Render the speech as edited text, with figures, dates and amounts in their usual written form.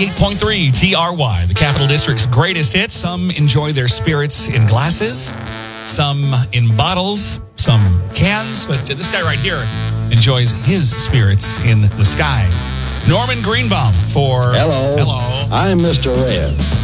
98.3 TRY, the Capital District's greatest hits. Some enjoy their spirits in glasses, some in bottles, some cans, but this guy right here enjoys his spirits in the sky. Norman Greenbaum for... Hello. Hello. I'm Mr. Red.